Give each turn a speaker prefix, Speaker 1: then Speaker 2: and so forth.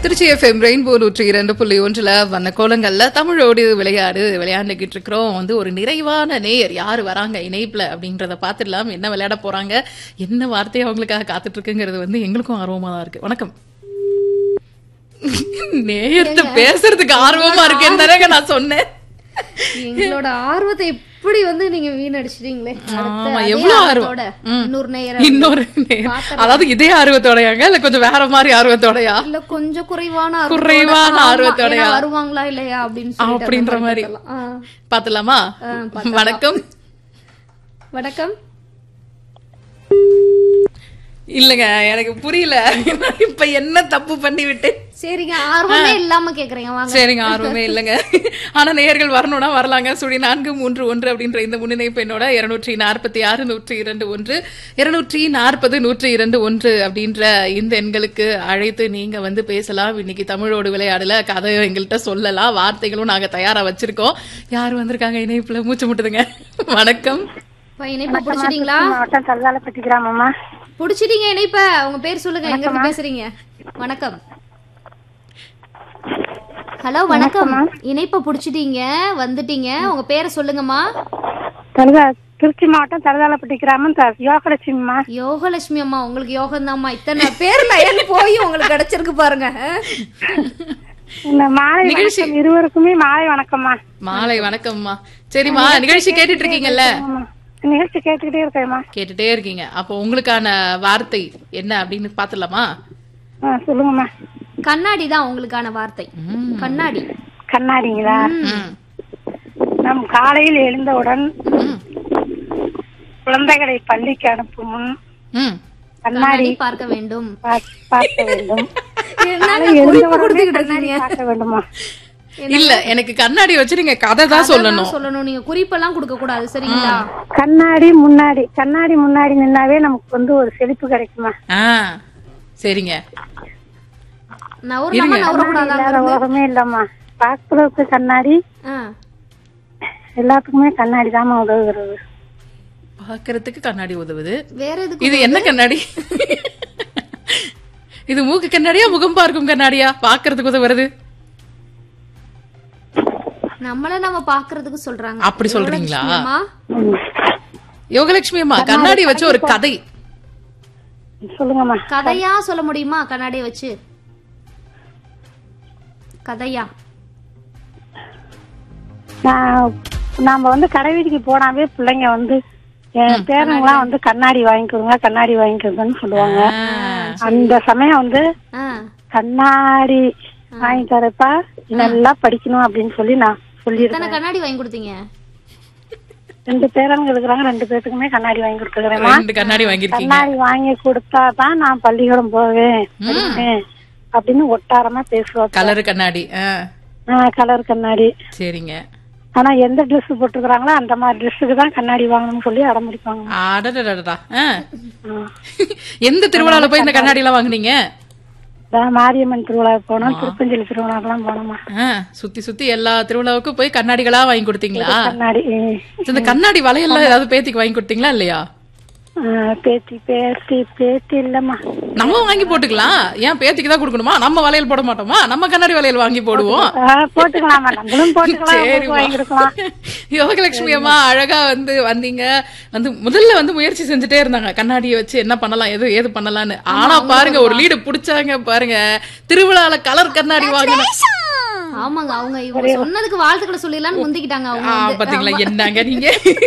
Speaker 1: Trichy FM rainbow 102.1 வண்ணக்கோலங்கள்ல தமிழோடு விளையாண்டுகிட்டு இருக்கிறோம். ஒரு நிறைவான நேயர் யாரு வராங்க இணைப்புல அப்படின்றத பாத்துடலாம். என்ன விளையாட போறாங்க, என்ன வார்த்தையை அவங்களுக்காக காத்துட்டு இருக்குங்கிறது எங்களுக்கும் ஆர்வமா தான் இருக்கு. வணக்கம். நேயர்கிட்ட பேசுறதுக்கு ஆர்வமா இருக்கேன்னு தானே நான் சொன்னேன்.
Speaker 2: எங்களோட ஆர்வத்தை எப்படி நீங்க வீணடிச்சிட்டீங்களே.
Speaker 1: எவ்வளவு ஆர்வம். இன்னொரு அதாவது இதே ஆர்வத்தோடையாங்க இல்ல கொஞ்சம் வேற மாதிரி ஆர்வத்தோடையா
Speaker 2: இல்ல கொஞ்சம் குறைவான
Speaker 1: ஆர்வத்தோடையா
Speaker 2: வருவாங்களா இல்லையா
Speaker 1: அப்படின்ற மாதிரி பாத்துலாமா. வணக்கம்.
Speaker 2: வணக்கம்.
Speaker 1: இல்லங்க எனக்கு புரியல, இப்ப என்ன தப்பு பண்ணி விட்டேன்.
Speaker 2: சரிங்க, ஆர்வமே இல்லாம கேக்குறீங்க.
Speaker 1: சரிங்க, ஆர்வமே இல்லங்க. ஆனா நேயர்கள் வரணும்னா வரலாங்க. 431 அப்படின்ற இந்த முன்னிணைப்பு என்னோட 246-102-1 240-102-1 அப்படின்ற இந்த எண்களுக்கு அழைத்து நீங்க பேசலாம். இன்னைக்கு தமிழோடு விளையாடல கதை எங்கள்கிட்ட சொல்லலாம், வார்த்தைகளும் நாங்க தயாரா வச்சிருக்கோம். யாரு வந்திருக்காங்க இணைப்புல? மூச்சு முட்டுதுங்க. வணக்கம்.
Speaker 2: இணைப்ப புடிச்சிட்டீங்களா? புடிச்சிட்டீங்க இணைப்ப. உங்க பேர் சொல்லுங்க, எங்க இருந்து பேசுறீங்க? வணக்கம். ஹலோ வணக்கம். இணைப்ப புடிச்சிட்டீங்க, வந்துட்டீங்க. உங்க பேரை சொல்லுங்கம்மா.
Speaker 3: திருச்சி மாவட்டம் தலதாலப்பட்டி கிராமம் யோகலட்சுமிமா.
Speaker 2: யோகலட்சுமி அம்மா, உங்களுக்கு யோகம் தான்மா. இத்தனை பேர் லைன் போய் உங்களுக்கு கிடைச்சிருக்கு பாருங்க.
Speaker 3: நிகழ்ச்சி இருவருக்குமே மாலை வணக்கம்மா.
Speaker 1: மாலை வணக்கம்மா. சரிம்மா, நிகழ்ச்சி கேட்டுட்டு இருக்கீங்கல்ல?
Speaker 3: நிகழ்ச்சி கேட்டுக்கிட்டே இருக்கேம்மா.
Speaker 1: கேட்டுட்டே இருக்கீங்க. அப்போ உங்களுக்கான வார்த்தை என்ன அப்படின்னு பாத்துலாமா?
Speaker 3: சொல்லுங்கம்மா.
Speaker 2: கண்ணாடி தான் உங்களுக்கான வார்த்தை. கண்ணாடி.
Speaker 3: கண்ணாடிங்களா? நம் காலையில் எழுந்தவுடன் குழந்தைகளை பள்ளிக்கு அனுப்பும் முன் கண்ணாடி
Speaker 2: பார்க்க வேண்டும்.
Speaker 3: பார்க்க வேண்டும். பார்க்க வேண்டுமா?
Speaker 1: இல்ல, எனக்கு கண்ணாடி வச்சு நீங்க கதை தான் சொல்லணும்.
Speaker 2: நீங்க குறிப்பெல்லாம் கொடுக்க கூடாது, சரிங்களா?
Speaker 3: கண்ணாடி முன்னாடி நின்னாவே நமக்கு ஒரு செழிப்பு கிடைக்குமா?
Speaker 1: சரிங்க.
Speaker 3: உலகமே இல்லம்மா. பாக்குறதுக்கு கண்ணாடி, எல்லாத்துக்குமே கண்ணாடி தான் உதவுகிறது.
Speaker 1: பாக்குறதுக்கு கண்ணாடி உதவுது.
Speaker 2: வேற எதுக்கு?
Speaker 1: இது என்ன கண்ணாடி? இது மூக்கு கண்ணாடியா முகம் பார்க்கும் கண்ணாடியா பாக்குறதுக்கு உதவுறது?
Speaker 2: நம்ம பாக்குறதுக்கு சொல்றாங்க.
Speaker 1: அப்படி சொல்றீங்களா? யோகலட்சுமி அம்மா, கண்ணாடி வச்சு ஒரு கதை
Speaker 3: சொல்லுங்கம்மா.
Speaker 2: கதையா சொல்ல முடியுமா? கண்ணாடியை வச்சு கதையா?
Speaker 3: நாம கடை வீதிக்கு போனாவே பிள்ளைங்க பேரங்களாம் கண்ணாடி வாங்கிக்கிறதுன்னு சொல்லுவாங்க. அந்த சமயம் கண்ணாடி வாங்கி தரப்பா, நல்லா படிக்கணும் அப்படின்னு சொல்லி நான் சொல்லிருக்கேன்.
Speaker 2: கண்ணாடி வாங்கி கொடுத்தீங்க?
Speaker 3: 2 பேரங்க இருக்கிறாங்க, 2 பேருக்குமே கண்ணாடி வாங்கி கொடுத்துக்கிறேன். கண்ணாடி வாங்கி கொடுத்தாதான் நான் பள்ளிக்கூடம் போவேன் அப்படின்னு ஒட்டாரமா பேசுவாங்க.
Speaker 1: கலர் கண்ணாடி.
Speaker 3: கலர் கண்ணாடி.
Speaker 1: சரிங்க.
Speaker 3: ஆனா எந்த ட்ரெஸ் போட்டுக்கிறாங்களோ அந்த மாதிரி ட்ரெஸ்ஸுக்கு தான் கண்ணாடி வாங்கணும்னு சொல்லி அடம்பிடிப்பாங்க.
Speaker 1: எந்த திருவிழால போய் இந்த கண்ணாடி எல்லாம் வாங்குனீங்க?
Speaker 3: மாரியம்மன் திருவிழா போனோம், திருப்பஞ்சலி திருவிழாக்கெல்லாம் போனோமா.
Speaker 1: சுத்தி எல்லா திருவிழாவுக்கும் போய் கண்ணாடிகளா வாங்கி கொடுத்தீங்களா?
Speaker 3: கண்ணாடி.
Speaker 1: இந்த கண்ணாடி வளையல்லாம் ஏதாவது பேத்திக்கு வாங்கி கொடுத்தீங்களா இல்லையா?
Speaker 3: பேத்தி இல்லம்மா.
Speaker 1: நம்ம வாங்கி போட்டுக்கலாம். ஏன் பேத்திக்கு தான் கொடுக்கணுமா? நம்ம வளையல் போட மாட்டோமா? நம்ம கண்ணாடி வளையல் வாங்கி போடுவோம். யோகலட்சுமி அம்மா அழகா வந்தீங்க. முதல்ல முயற்சி செஞ்சுட்டே இருந்தாங்க கண்ணாடியை வச்சு என்ன பண்ணலாம், ஏது பண்ணலாம்னு. ஆனா பாருங்க, ஒரு லீடு புடிச்சாங்க பாருங்க. திருவிழால கலர் கண்ணாடி வாங்கினோம்.
Speaker 2: ஆமாங்க, அவங்க இவங்க சொன்னதுக்கு வாழ்த்துக்களை சொல்லிடலாம்னு முந்திக்கிட்டாங்க.
Speaker 1: பாத்தீங்களா என்னங்க நீங்க?